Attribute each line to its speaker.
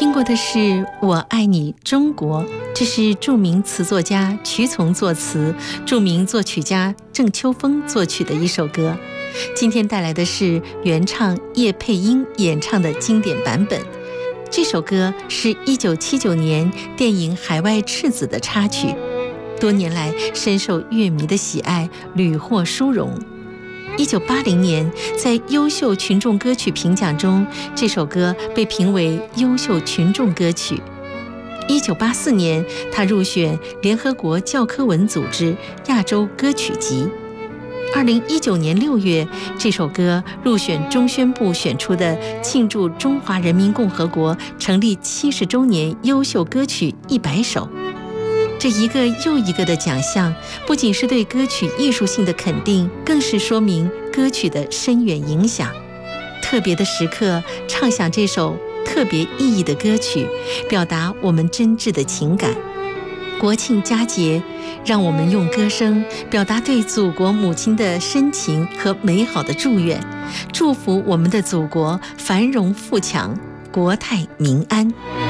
Speaker 1: 听过的是《我爱你中国》，这是著名词作家瞿从作词，著名作曲家郑秋枫作曲的一首歌。今天带来的是原唱叶佩英演唱的经典版本。这首歌是1979年电影《海外赤子》的插曲，多年来深受乐迷的喜爱，屡获殊荣。1980年，在优秀群众歌曲评奖中，这首歌被评为优秀群众歌曲。1984年，它入选联合国教科文组织亚洲歌曲集。2019年6月，这首歌入选中宣部选出的庆祝中华人民共和国成立70周年优秀歌曲100首。这一个又一个的奖项，不仅是对歌曲艺术性的肯定，更是说明歌曲的深远影响。特别的时刻，唱响这首特别意义的歌曲，表达我们真挚的情感。国庆佳节，让我们用歌声表达对祖国母亲的深情和美好的祝愿，祝福我们的祖国繁荣富强，国泰民安。